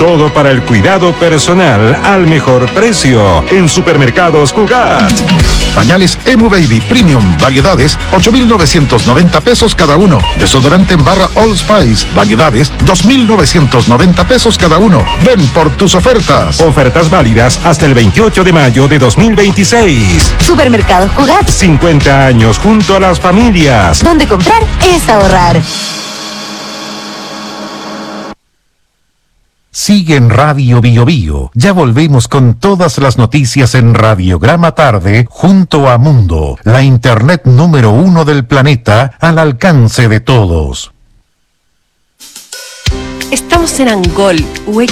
Todo para el cuidado personal al mejor precio en Supermercados Cugat. Pañales Emu Baby Premium, variedades, 8,990 pesos cada uno. Desodorante en barra All Spice, variedades, 2,990 pesos cada uno. Ven por tus ofertas. Ofertas válidas hasta el 28 de mayo de 2026. Supermercados Cugat. 50 años junto a las familias. Donde comprar es ahorrar. Sigue en Radio Bio Bio. Ya volvemos con todas las noticias en Radiograma Tarde junto a Mundo, la internet número 1 del planeta al alcance de todos. Estamos en Angol,